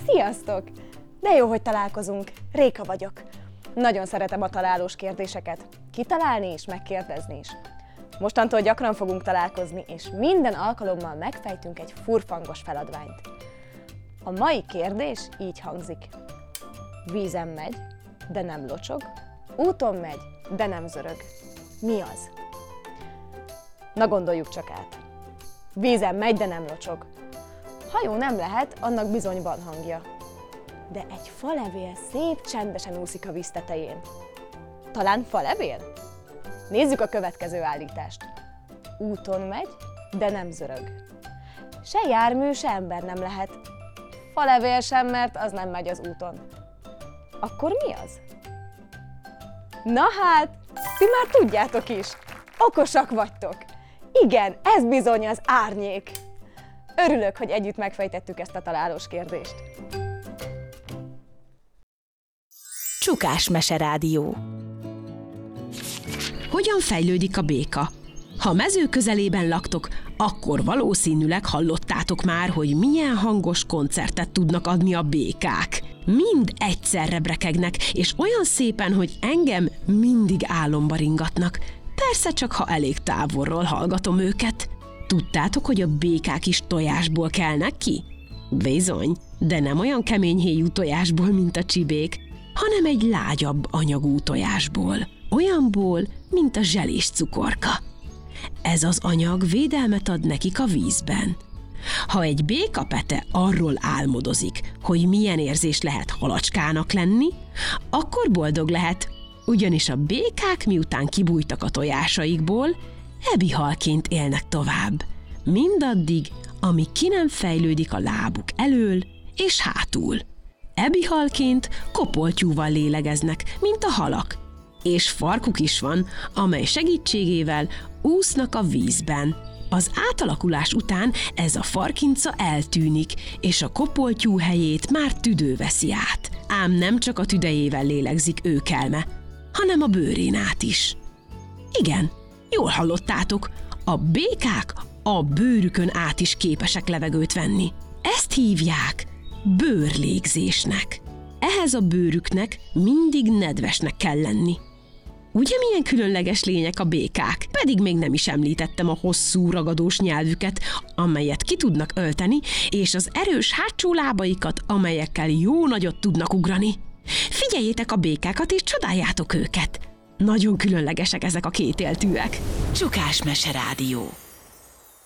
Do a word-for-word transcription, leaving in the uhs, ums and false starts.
Sziasztok! De jó, hogy találkozunk. Réka vagyok. Nagyon szeretem a találós kérdéseket. Kitalálni és megkérdezni is. Mostantól gyakran fogunk találkozni, és minden alkalommal megfejtünk egy furfangos feladványt. A mai kérdés így hangzik. Vízen megy, de nem locsog. Úton megy, de nem zörög. Mi az? Na gondoljuk csak át. Vízen megy, de nem locsog. Hajó nem lehet, annak bizony van hangja. De egy falevél szép csendesen úszik a víz tetején. Talán falevél? Nézzük a következő állítást. Úton megy, de nem zörög. Se jármű, se ember nem lehet. Falevél sem, mert az nem megy az úton. Akkor mi az? Na hát, ti már tudjátok is. Okosak vagytok. Igen, ez bizony az árnyék. Örülök, hogy együtt megfejtettük ezt a találós kérdést. Csukás Meserádió. Hogyan fejlődik a béka? Ha mező közelében laktok, akkor valószínűleg hallottátok már, hogy milyen hangos koncertet tudnak adni a békák. Mind egyszerre brekegnek, és olyan szépen, hogy engem mindig álomba ringatnak. Persze csak, ha elég távolról hallgatom őket. Tudtátok, hogy a békák is tojásból kelnek ki? Bizony, de nem olyan kemény héjú tojásból, mint a csibék, hanem egy lágyabb anyagú tojásból. Olyanból, mint a zselés cukorka. Ez az anyag védelmet ad nekik a vízben. Ha egy békapete arról álmodozik, hogy milyen érzés lehet halacskának lenni, akkor boldog lehet, ugyanis a békák miután kibújtak a tojásaikból, ebihalként élnek tovább. Mindaddig, amíg ki nem fejlődik a lábuk elől és hátul. Ebihalként kopoltyúval lélegeznek, mint a halak, és farkuk is van, amely segítségével úsznak a vízben. Az átalakulás után ez a farkinca eltűnik, és a kopoltyú helyét már tüdő veszi át. Ám nem csak a tüdejével lélegzik őkelme, hanem a bőrén át is. Igen, jól hallottátok, a békák a bőrükön át is képesek levegőt venni. Ezt hívják bőrlégzésnek. Ehhez a bőrüknek mindig nedvesnek kell lenni. Ugye milyen különleges lények a békák? Pedig még nem is említettem a hosszú, ragadós nyelvüket, amelyet ki tudnak ölteni, és az erős hátsó lábaikat, amelyekkel jó nagyot tudnak ugrani. Figyeljétek a békákat, és csodáljátok őket! Nagyon különlegesek ezek a kétéltűek. Csukás Meserádió.